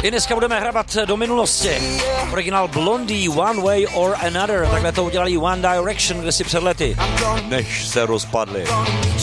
I dneska budeme hrabat do minulosti. Originál Blondie, One Way or Another. Takhle to udělali One Direction, kde si před lety, než se rozpadli.